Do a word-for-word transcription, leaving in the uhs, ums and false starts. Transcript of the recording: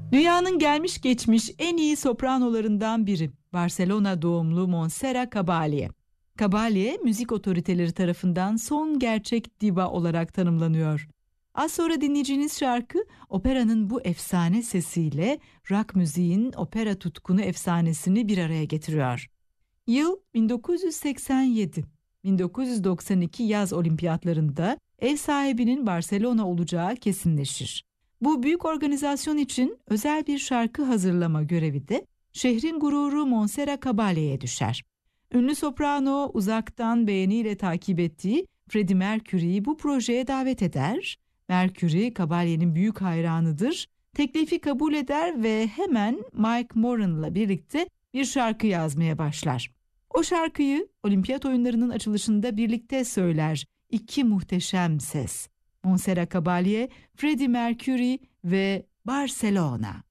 Dünyanın gelmiş geçmiş en iyi sopranolarından biri. Barcelona doğumlu Montserrat Caballé. Caballé, müzik otoriteleri tarafından son gerçek diva olarak tanımlanıyor. Az sonra dinleyeceğiniz şarkı, operanın bu efsane sesiyle rock müziğin opera tutkunu efsanesini bir araya getiriyor. Yıl bin dokuz yüz seksen yedi. bin dokuz yüz doksan iki yaz olimpiyatlarında ev sahibinin Barcelona olacağı kesinleşir. Bu büyük organizasyon için özel bir şarkı hazırlama görevi de şehrin gururu Montserrat Caballé'ye düşer. Ünlü soprano uzaktan beğeniyle takip ettiği Freddie Mercury'yi bu projeye davet eder. Mercury, Caballé'nin büyük hayranıdır. Teklifi kabul eder ve hemen Mike Moran'la birlikte bir şarkı yazmaya başlar. O şarkıyı olimpiyat oyunlarının açılışında birlikte söyler iki muhteşem ses. Montserrat Caballé, Freddie Mercury ve Barcelona.